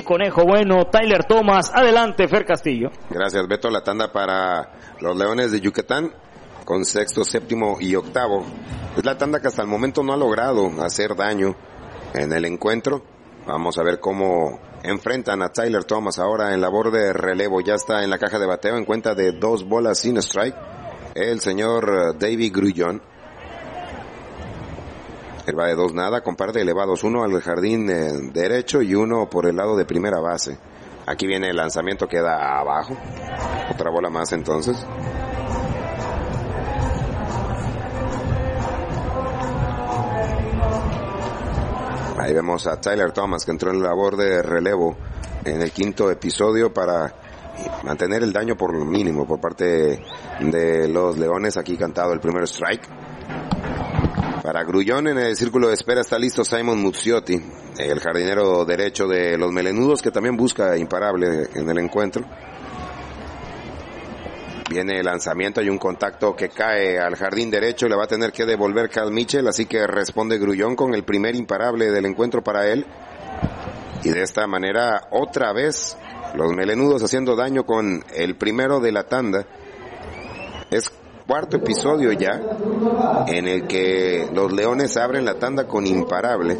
el conejo bueno, Tyler Thomas. Adelante, Fer Castillo. Gracias, Beto. La tanda para los Leones de Yucatán con sexto, séptimo y octavo. Es la tanda que hasta el momento no ha logrado hacer daño en el encuentro. Vamos a ver cómo enfrentan a Tyler Thomas ahora en labor de relevo. Ya está en la caja de bateo en cuenta de 2 bolas sin strike. El señor David Grullón. Él va de 2-0 con par de elevados. 1 al jardín derecho y 1 por el lado de primera base. Aquí viene el lanzamiento, queda abajo. Otra bola más entonces. Ahí vemos a Tyler Thomas que entró en labor de relevo en el quinto episodio para mantener el daño por lo mínimo por parte de los Leones. Aquí cantado el primer strike. Para Grullón en el círculo de espera está listo Simon Muzziotti, el jardinero derecho de los Melenudos, que también busca imparable en el encuentro. Viene el lanzamiento, hay un contacto que cae al jardín derecho y le va a tener que devolver Cal Mitchell, así que responde Grullón con el primer imparable del encuentro para él. Y de esta manera, otra vez, los Melenudos haciendo daño con el primero de la tanda. Es cuarto episodio ya en el que los Leones abren la tanda con imparable.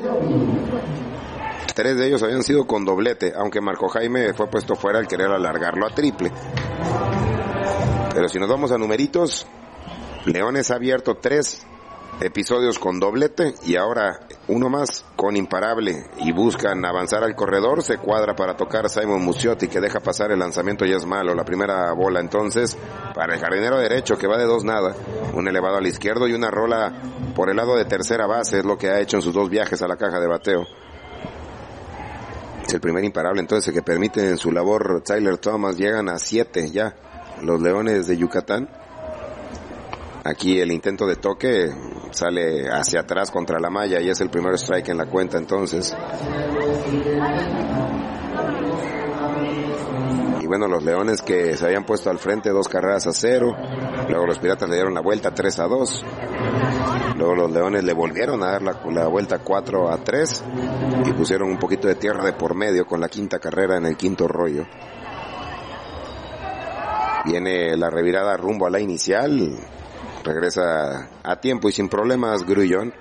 3 de ellos habían sido con doblete, aunque Marco Jaime fue puesto fuera al querer alargarlo a triple. Pero si nos vamos a numeritos, Leones ha abierto 3 episodios con doblete y ahora uno más con imparable y buscan avanzar al corredor. Se cuadra para tocar Simon Muzziotti, que deja pasar el lanzamiento y es malo. La primera bola entonces para el jardinero derecho, que va de 2-0, un elevado al izquierdo y una rola por el lado de tercera base. Es lo que ha hecho en sus 2 viajes a la caja de bateo. Es el primer imparable entonces que permite en su labor Tyler Thomas. Llegan a 7 ya los Leones de Yucatán. Aquí el intento de toque sale hacia atrás contra la malla y es el primer strike en la cuenta entonces. Y bueno, los Leones que se habían puesto al frente 2 carreras a 0. Luego los Piratas le dieron la vuelta 3-2. Luego los Leones le volvieron a dar la vuelta 4-3 y pusieron un poquito de tierra de por medio con la quinta carrera en el quinto rollo. Viene la revirada rumbo a la inicial. Regresa a tiempo y sin problemas Grullón.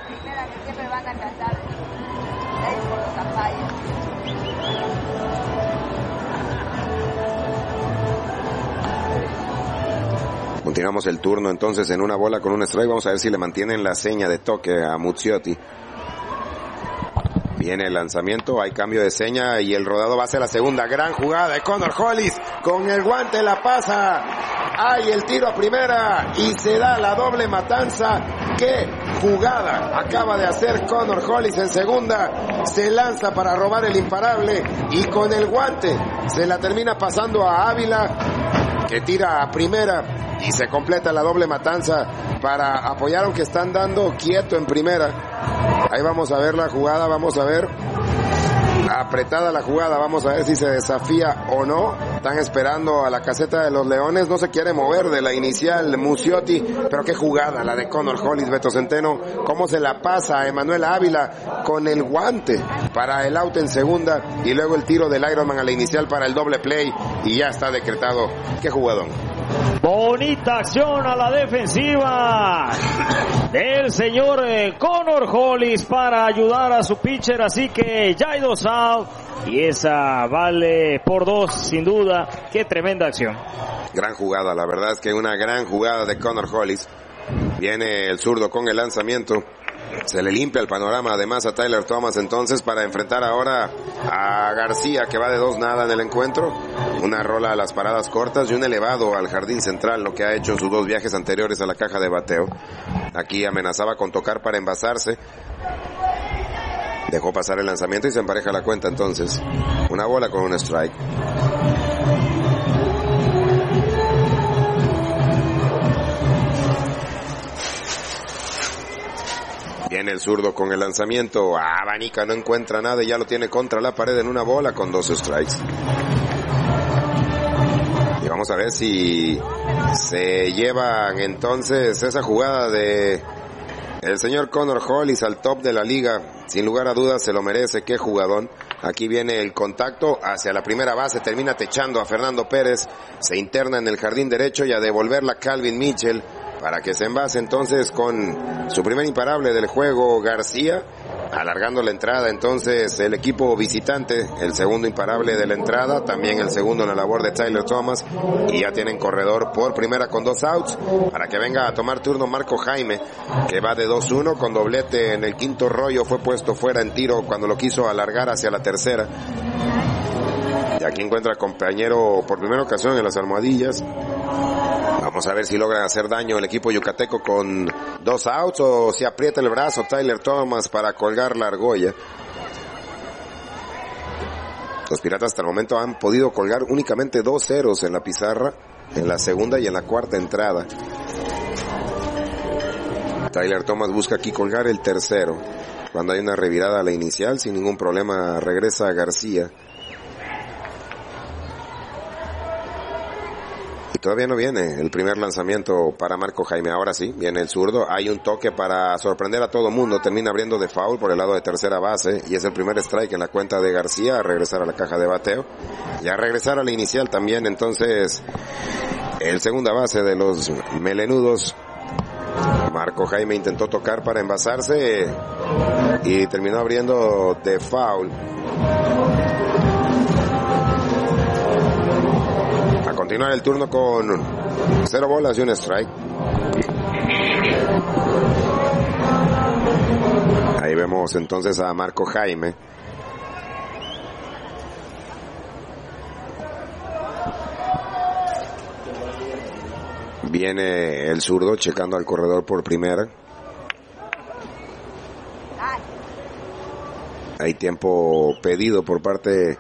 Continuamos el turno entonces en una bola con un strike. Vamos a ver si le mantienen la seña de toque a Muzziotti. Viene el lanzamiento, hay cambio de seña y el rodado va hacia la segunda. Gran jugada de Connor Hollis, con el guante la pasa. Hay el tiro a primera y se da la doble matanza. ¡Qué jugada acaba de hacer Connor Hollis en segunda! Se lanza para robar el imparable y con el guante se la termina pasando a Ávila, que tira a primera y se completa la doble matanza para apoyar, aunque están dando quieto en primera. Ahí vamos a ver la jugada, vamos a ver. Apretada la jugada, vamos a ver si se desafía o no. Están esperando a la caseta de los Leones, no se quiere mover de la inicial Muzziotti, pero qué jugada la de Connor Hollis, Beto Centeno, cómo se la pasa a Emanuel Ávila con el guante para el out en segunda y luego el tiro del Ironman a la inicial para el doble play y ya está decretado. Qué jugadón. Bonita acción a la defensiva del señor Connor Hollis para ayudar a su pitcher, así que ya hay 2 out y esa vale por 2 sin duda. Qué tremenda acción. Gran jugada, la verdad es que una gran jugada de Connor Hollis. Viene el zurdo con el lanzamiento. Se le limpia el panorama además a Tyler Thomas entonces para enfrentar ahora a García, que va de 2-0 en el encuentro. Una rola a las paradas cortas y un elevado al jardín central, lo que ha hecho en sus 2 viajes anteriores a la caja de bateo. Aquí amenazaba con tocar para envasarse. Dejó pasar el lanzamiento y se empareja la cuenta entonces. Una bola con un strike. Viene el zurdo con el lanzamiento. Abanica, no encuentra nada y ya lo tiene contra la pared en una bola con 2 strikes. Y vamos a ver si se llevan entonces esa jugada de El señor Connor Hollis al top de la liga, sin lugar a dudas se lo merece, qué jugadón. Aquí viene el contacto hacia la primera base, termina techando a Fernando Pérez, se interna en el jardín derecho y a devolverla Calvin Mitchell para que se envase entonces con su primer imparable del juego García, alargando la entrada entonces el equipo visitante, el segundo imparable de la entrada, también el segundo en la labor de Tyler Thomas, y ya tienen corredor por primera con 2 outs, para que venga a tomar turno Marco Jaime, que va de 2-1 con doblete en el quinto rollo, fue puesto fuera en tiro cuando lo quiso alargar hacia la tercera. Y aquí encuentra compañero por primera ocasión en las almohadillas. Vamos a ver si logran hacer daño el equipo yucateco con 2 outs o si aprieta el brazo Tyler Thomas para colgar la argolla. Los Piratas hasta el momento han podido colgar únicamente 2 ceros en la pizarra, en la segunda y en la cuarta entrada. Tyler Thomas busca aquí colgar el tercero. Cuando hay una revirada a la inicial, sin ningún problema regresa García. Y todavía no viene el primer lanzamiento para Marco Jaime. Ahora sí, viene el zurdo. Hay un toque para sorprender a todo mundo. Termina abriendo de foul por el lado de tercera base. Y es el primer strike en la cuenta de García a regresar a la caja de bateo. Y a regresar a la inicial también. Entonces, el segunda base de los melenudos, Marco Jaime, intentó tocar para envasarse y terminó abriendo de foul. A continuar el turno con 0 bolas y un strike. Ahí vemos entonces a Marco Jaime. Viene el zurdo checando al corredor por primera. Hay tiempo pedido por parte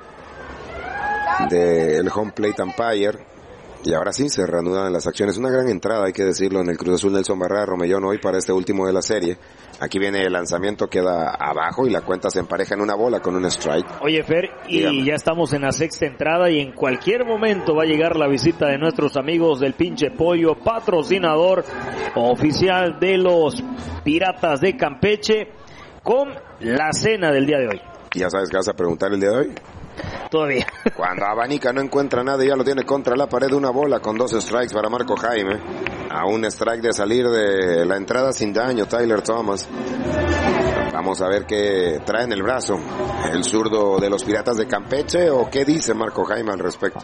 del home plate umpire. Y ahora sí se reanudan las acciones. Una gran entrada, hay que decirlo, en el Cruz Azul Nelson Barrera Romellón hoy para este último de la serie. Aquí viene el lanzamiento, queda abajo y la cuenta se empareja en una bola con un strike. Oye, Fer, y dígame, ya estamos en la sexta entrada y en cualquier momento va a llegar la visita de nuestros amigos del Pinche Pollo, patrocinador oficial de los Piratas de Campeche, con la cena del día de hoy. ¿Ya sabes qué vas a preguntar el día de hoy? Todavía. Cuando Abanica no encuentra nada y ya lo tiene contra la pared, una bola con 2 strikes para Marco Jaime. A un strike de salir de la entrada sin daño Tyler Thomas. Vamos a ver qué trae en el brazo el zurdo de los Piratas de Campeche o qué dice Marco Jaime al respecto.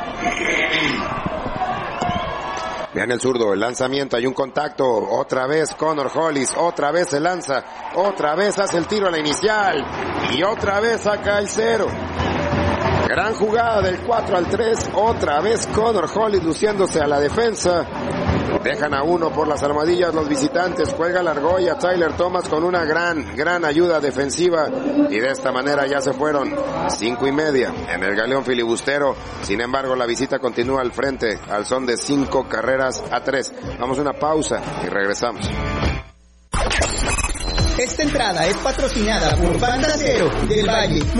Vean el zurdo, el lanzamiento, hay un contacto, otra vez Connor Hollis, otra vez se lanza, otra vez hace el tiro a la inicial y otra vez saca el 0. Gran jugada del 4-3, otra vez Connor Hollis luciéndose a la defensa. Dejan a 1 por las almohadillas los visitantes, cuelga la argolla Tyler Thomas con una gran ayuda defensiva y de esta manera ya se fueron 5:30 en el galeón filibustero. Sin embargo, la visita continúa al frente al son de 5 carreras a 3. Vamos a una pausa y regresamos. Esta entrada es patrocinada por Banda Cero del Valle.